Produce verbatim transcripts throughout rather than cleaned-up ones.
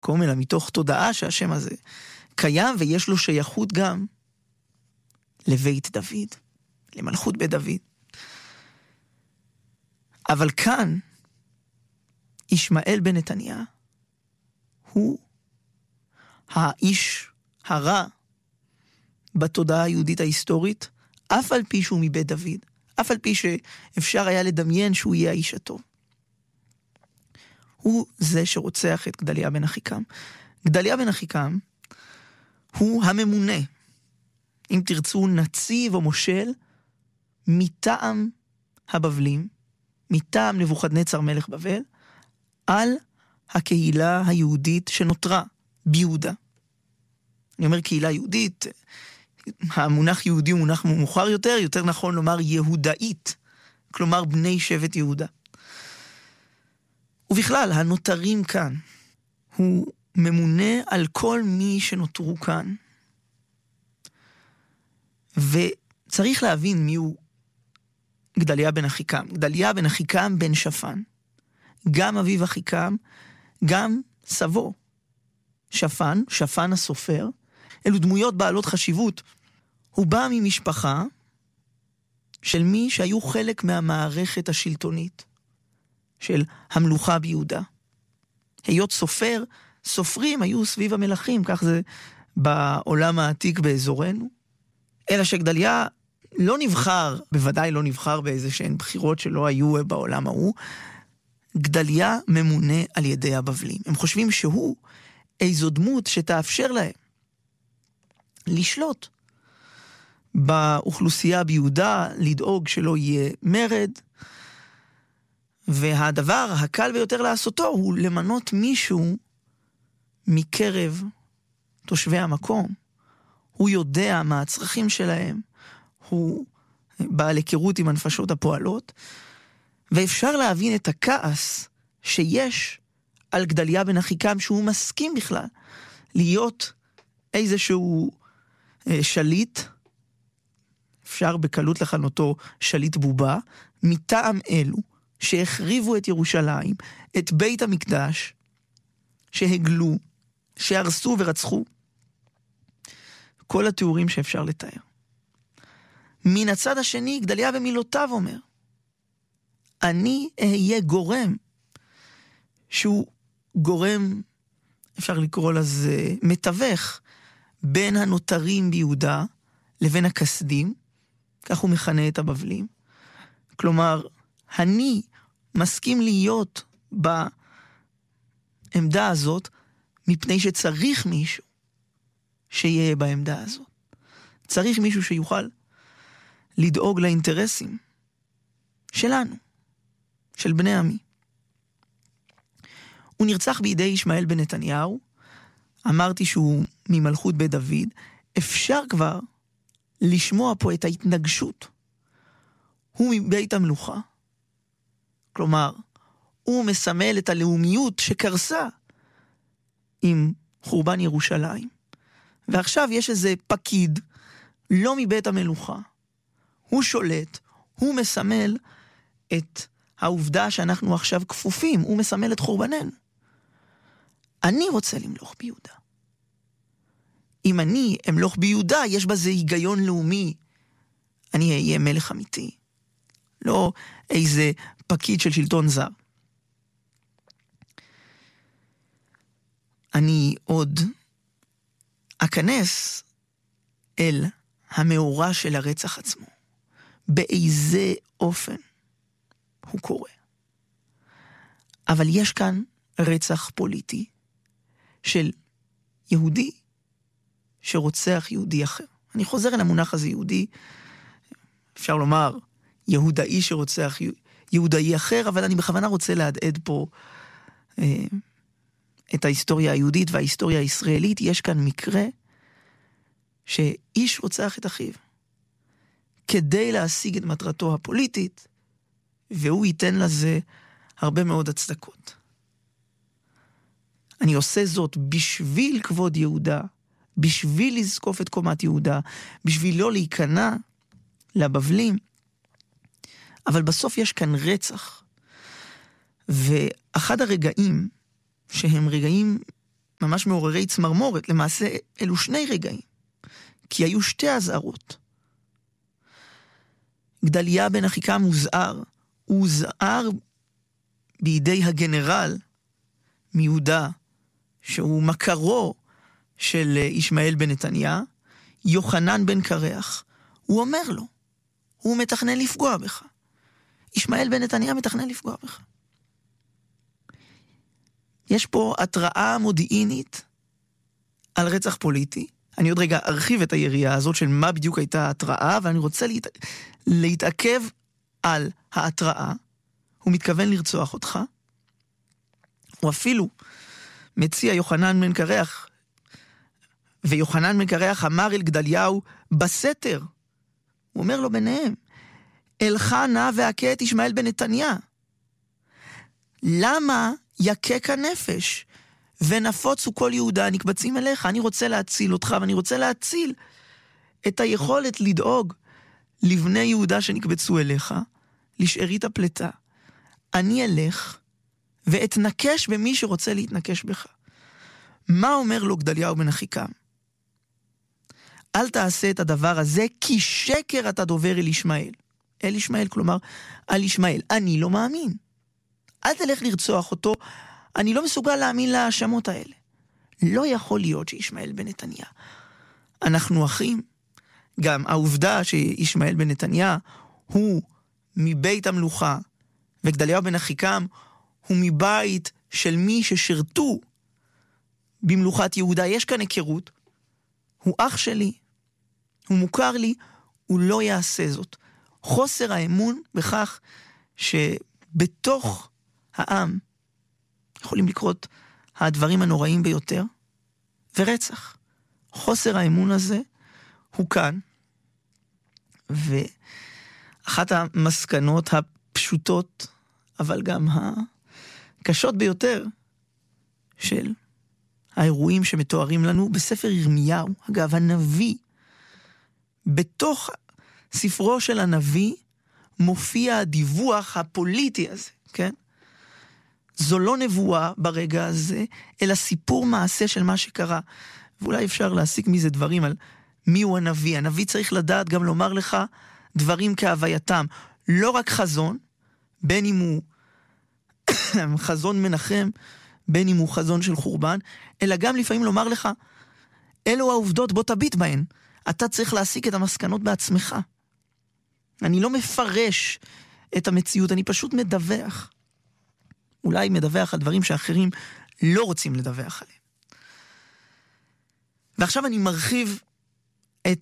המקום, אלא מתוך תודעה שהשם הזה קיים, ויש לו שייכות גם לבית דוד, למלכות בית דוד. אבל כאן, ישמעאל בן נתניה, הוא האיש הרע בתודעה היהודית ההיסטורית, אף על פי שהוא מבית דוד, אף על פי שאפשר היה לדמיין שהוא יהיה האיש הטוב. הוא זה שרוצח את גדליה בן אחיקם. גדליה בן אחיקם הוא הממונה, אם תרצו נציב או מושל, מטעם הבבלים, מטעם נבוכדנצר מלך בבל, על הקהילה היהודית שנותרה ביהודה. אני אומר קהילה יהודית, המונח יהודי הוא מונח מאוחר יותר, יותר נכון לומר יהודאית, כלומר בני שבט יהודה. ובכלל, הנותרים כאן, הוא ממונה על כל מי שנותרו כאן, וצריך להבין מי הוא גדליה בן אחיקם. גדליה בן אחיקם בן שפן, גם אביו אחיקם, גם סבו שפן, שפן הסופר, אלו דמויות בעלות חשיבות. הוא בא ממשפחה של מי שהיו חלק מהמערכת השלטונית של המלוכה ביהודה. היות סופר, סופרים היו סביב המלכים, כך זה בעולם העתיק באזורנו. אלא שגדליה לא נבחר, בוודאי לא נבחר באיזה שהן בחירות שלא היו בעולם ההוא. גדליה ממונה על ידי הבבלים. הם חושבים שהוא איזו דמות שתאפשר להם לשלוט באוכלוסייה ביהודה, לדאוג שלא יהיה מרד, והדבר הקל ביותר לעשותו הוא למנות מישהו מקרב תושבי המקום. הוא יודע מה הצרכים שלהם, הוא בעל היכרות עם הנפשות הפועלות, ואפשר להבין את הכעס שיש על גדליה בן אחיקם, שהוא מסכים בכלל להיות איזשהו שליט, אפשר בקלות לכנותו שליט בובה, מטעם אלו שהחריבו את ירושלים, את בית המקדש, שהגלו, שהרסו ורצחו, כל התיאורים שאפשר לתאר. מן הצד השני, גדליה במילותיו אומר, אני אהיה גורם, שהוא גורם, אפשר לקרוא לזה מתווך, בין הנותרים ביהודה לבין הכסדים, כך הוא מכנה את הבבלים. כלומר, אני מסכים להיות בעמדה הזאת, מפני שצריך מישהו שיהיה בעמדה הזאת. צריך מישהו שיוכל לדאוג לאינטרסים שלנו, של בני עמי. הוא נרצח בידי ישמעאל בן נתניהו, אמרתי שהוא ממלכות בית דוד, אפשר כבר לשמוע פה את ההתנגשות. הוא מבית המלוכה, כלומר, הוא מסמל את הלאומיות שקרסה עם חורבן ירושלים, ועכשיו יש איזה פקיד, לא מבית המלוכה, הוא שולט, הוא מסמל את העובדה שאנחנו עכשיו כפופים, הוא מסמל את חורבננו. אני רוצה למלוך ביהודה. אם אני אמלוך ביהודה, יש בזה היגיון לאומי. אני אהיה מלך אמיתי. לא איזה פקיד של שלטון זר. אני עוד אכנס אל המאורע של הרצח עצמו. באיזה אופן הוא קורה. אבל יש כאן רצח פוליטי של יהודי שרוצח יהודי אחר. אני חוזר אל המונח הזה יהודי, אפשר לומר יהודאי שרוצח יהודאי אחר, אבל אני בכוונה רוצה להדהד פה אה, את ההיסטוריה היהודית וההיסטוריה הישראלית. יש כאן מקרה שאיש רוצח את אחיו כדי להשיג את מטרתו הפוליטית, והוא ייתן לזה הרבה מאוד הצדקות. אני עושה זאת בשביל כבוד יהודה, בשביל לזקוף את קומת יהודה, בשביל לא להיכנע לבבלים, אבל בסוף יש כאן רצח. ואחד הרגעים שהם רגעים ממש מעוררי צמרמורת. למעשה אלו שני רגעים, כי היו שתי הזהרות. גדליה בן אחיקם הוזהר, הוא הוזהר בידי הגנרל מיהודה, שהוא מכרו של ישמעאל בן נתניה, יוחנן בן קרח. הוא אומר לו, הוא מתכנן לפגוע בך. ישמעאל בן נתניה מתכנן לפגוע בך. יש פה התראה מודיעינית על רצח פוליטי. אני עוד רגע ארחיב את היריעה הזאת של מה בדיוק הייתה ההתראה, ואני רוצה להת... להתעכב על ההתראה. הוא מתכוון לרצוח אותך. הוא אפילו מציע יוחנן בן קרח, ויוחנן בן קרח אמר אל גדליהו בסתר. הוא אומר לו ביניהם, אלך נא והכה את ישמעאל בן נתניה. למה יקק הנפש ונפוצו כל יהודה הנקבצים אליך? אני רוצה להציל אותך, ואני רוצה להציל את היכולת לדאוג לבני יהודה שנקבצו אליך, לשארית הפלטה. אני אלך ואתנקש במי שרוצה להתנקש בך. מה אומר לו גדליהו בן אחיקם? אל תעשה את הדבר הזה, כי שקר אתה דובר אל ישמעאל. אל ישמעאל, כלומר, על ישמעאל. אני לא מאמין. אל תלך לרצוח אותו, אני לא מסוגל להאמין להאשמות האלה. לא יכול להיות שישמעאל בן נתניה. אנחנו אחים. גם העובדה שישמעאל בן נתניה הוא מבית המלוכה, וגדליהו בן אחיקם הוא מבית של מי ששירתו במלוכת יהודה. יש כאן היכרות. הוא אח שלי, הוא מוכר לי, הוא לא יעשה זאת. חוסר האמון בכך שבתוך העם יכולים לקרות הדברים הנוראים ביותר, ורצח. חוסר האמון הזה הוא כאן, ואחת המסקנות הפשוטות, אבל גם הקשות ביותר, של האירועים שמתוארים לנו בספר ירמיהו. אגב, הנביא, בתוך ספרו של הנביא, מופיע הדיווח הפוליטי הזה, כן? זו לא נבואה ברגע הזה, אלא סיפור מעשה של מה שקרה. ואולי אפשר להסיק מזה דברים על מי הוא הנביא. הנביא צריך לדעת גם לומר לך דברים כהווייתם. לא רק חזון, בין אם הוא חזון מנחם, בין אם הוא חזון של חורבן, אלא גם לפעמים לומר לך, אלו העובדות, בוא תביט בהן. אתה צריך להסיק את המסקנות בעצמך. אני לא מפרש את המציאות, אני פשוט מדווח. אולי מדווח על דברים שאחרים לא רוצים לדווח עליהם. ועכשיו אני מרחיב את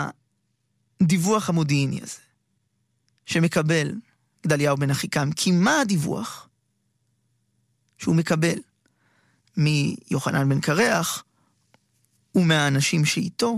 הדיווח המודיעיני הזה, שמקבל גדליהו בן אחיקם. כי מה הדיווח שהוא מקבל מיוחנן בן קרח ומהאנשים שאיתו?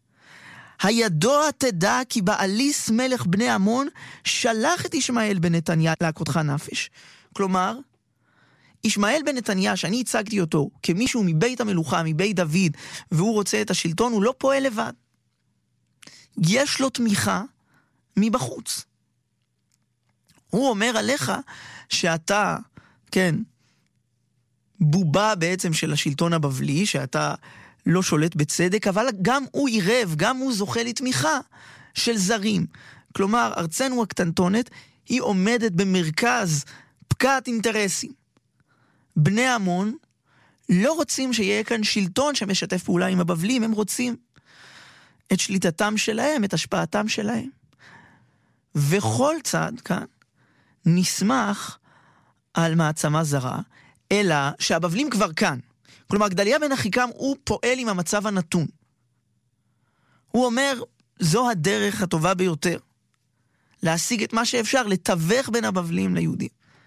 הידוע תדע כי בעליס מלך בני עמון שלח את ישמעאל בן נתניה להכותך נפש. כלומר, ישמעאל בן נתניה, שאני הצגתי אותו כמישהו מבית המלוכה, מבית דוד, והוא רוצה את השלטון, הוא לא פועל לבד. יש לו תמיכה מבחוץ. הוא אומר עליך שאתה, כן, בובה בעצם של השלטון הבבלי, שאתה לא שולט בצדק, אבל גם הוא עירב, גם הוא זוכה לתמיכה של זרים. כלומר, ארצנו הקטנטונת היא עומדת במרכז פקעת אינטרסים. בני עמון לא רוצים שיהיה כאן שלטון שמשתף פעולה עם הבבלים, הם רוצים את שליטתם שלהם, את השפעתם שלהם. וכל צד כאן נשמח על מעצמה זרה, אלא שהבבלים כבר כאן. כלומר, גדליה בן אחיקם הוא פועל עם המצב הנתון. הוא אומר, זו הדרך הטובה ביותר, להשיג את מה שאפשר, לתווך בין הבבלים ליהודים.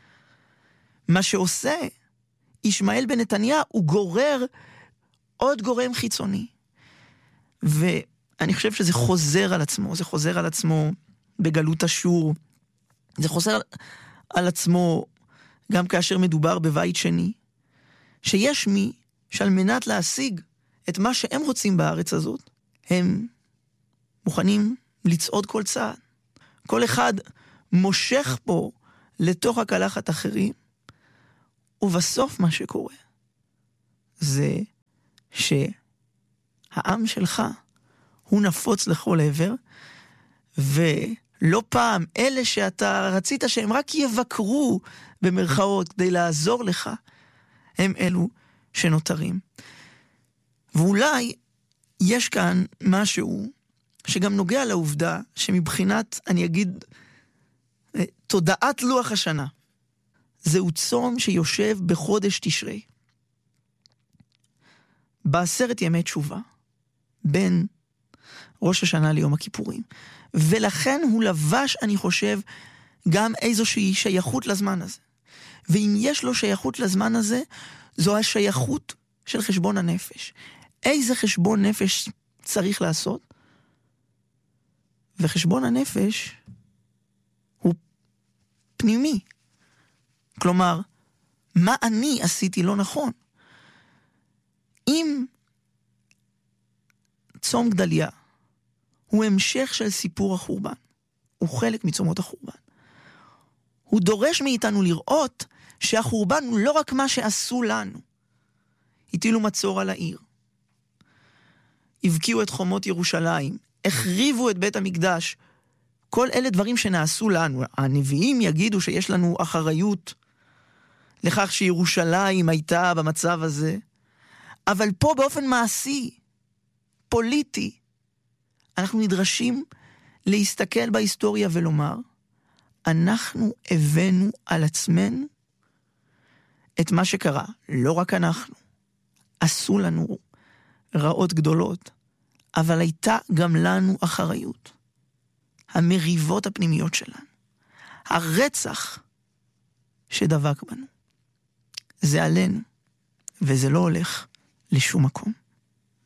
מה שעושה ישמעאל בן נתניה הוא גורר עוד גורם חיצוני. ואני חושב שזה חוזר על עצמו, זה חוזר על עצמו בגלות אשור, זה חוזר על עצמו גם כאשר מדובר בבית שני, שיש מי שעל מנת להשיג את מה שהם רוצים בארץ הזאת, הם מוכנים לצעוד כל צעד. כל אחד מושך פה לתוך הקלחת אחרים, ובסוף מה שקורה זה שהעם שלך הוא נפוץ לכל עבר, ולא פעם אלה שאתה רצית שהם רק יבקרו במרכאות כדי לעזור לך, הם אלו שנותרים. ואולי יש כאן משהו שגם נוגע לעובדה שמבחינת, אני אגיד, תודעת לוח השנה, זהו צום שיושב בחודש תשרי, בעשרת ימי תשובה, בין ראש השנה ליום הכיפורים. ולכן הוא לבש, אני חושב, גם איזושהי שייכות לזמן הזה. ואם יש לו שייכות לזמן הזה, זו השייכות של חשבון הנפש. איזה חשבון נפש צריך לעשות? וחשבון הנפש הוא פנימי. כלומר, מה אני עשיתי לא נכון? אם צום גדליה הוא המשך של סיפור החורבן, הוא חלק מצומות החורבן, הוא דורש מאיתנו לראות שהחורבן הוא לא רק מה שעשו לנו. הטילו מצור על העיר, הבקיעו את חומות ירושלים, החריבו את בית המקדש. כל אלה דברים שנעשו לנו. הנביאים יגידו שיש לנו אחריות לכך שירושלים הייתה במצב הזה, אבל פה באופן מעשי, פוליטי, אנחנו נדרשים להסתכל בהיסטוריה ולומר, אנחנו הבאנו על עצמנו את מה שקרה. לא רק אנחנו, עשו לנו רעות גדולות, אבל הייתה גם לנו אחריות. המריבות הפנימיות שלנו, הרצח שדבק בנו, זה עלינו, וזה לא הולך לשום מקום.